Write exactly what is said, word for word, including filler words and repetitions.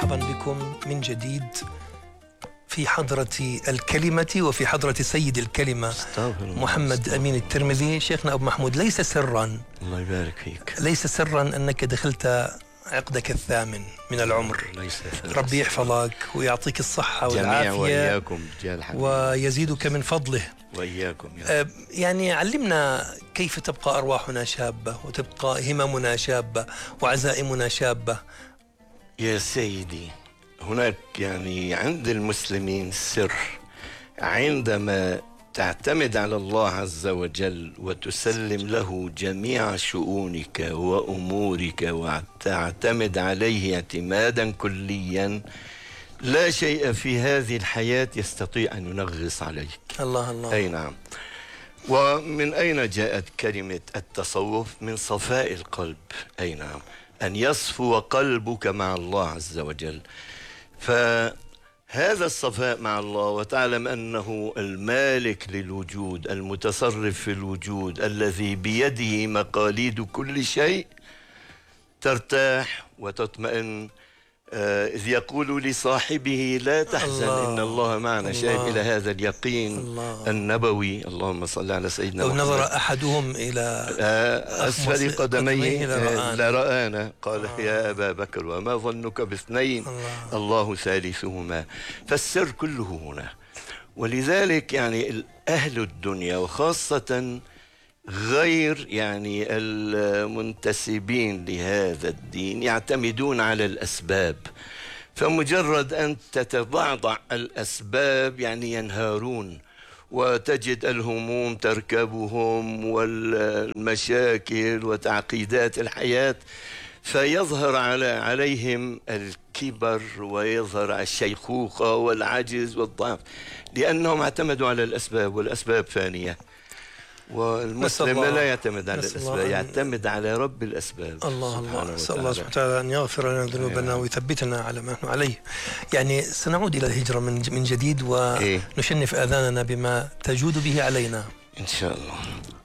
مرحبا بكم من جديد في حضرة الكلمة وفي حضرة سيد الكلمة محمد أمين الترمذي. شيخنا أبو محمود، ليس سرا، الله يبارك فيك، ليس سرا أنك دخلت عقدك الثامن من العمر. ليس ربي يحفظك ويعطيك الصحة والعافية وإياكم ويزيدك من فضله وإياكم. يعني علمنا كيف تبقى أرواحنا شابة وتبقى هممنا شابة وعزائمنا شابة. يا سيدي، هناك يعني عند المسلمين سر، عندما تعتمد على الله عز وجل وتسلم له جميع شؤونك وأمورك وتعتمد عليه اعتمادا كليا، لا شيء في هذه الحياة يستطيع أن ينغص عليك. الله الله. أي نعم. ومن أين جاءت كلمة التصوف؟ من صفاء القلب. أي نعم، أن يصفو قلبك مع الله عز وجل. فهذا الصفاء مع الله وتعلم أنه المالك للوجود، المتصرف في الوجود، الذي بيده مقاليد كل شيء، ترتاح وتطمئن. آه إذ يقول لصاحبه لا تحزن الله إن الله معنا، شاهد إلى هذا اليقين الله النبوي. اللهم صل على سيدنا محمد. لو نظر أحدهم إلى آه أسفل قدميه لرآنا، قال الله يا أبا بكر وما ظنك باثنين الله, الله ثالثهما. فالسر كله هنا. ولذلك يعني أهل الدنيا وخاصة غير يعني المنتسبين لهذا الدين يعتمدون على الأسباب، فمجرد أن تتضعضع الأسباب يعني ينهارون، وتجد الهموم تركبهم والمشاكل وتعقيدات الحياة، فيظهر على عليهم الكبر ويظهر الشيخوخة والعجز والضعف، لأنهم اعتمدوا على الأسباب، والأسباب فانية. والمسلم لا يعتمد على الأسباب، يعتمد على رب الأسباب. الله الله. نسأل الله سبحانه وتعالى أن يغفر لنا ذنوبنا ويثبتنا على ما نحن عليه. يعني سنعود إلى الهجرة من من جديد ونشنف آذاننا بما تجود به علينا إن شاء الله.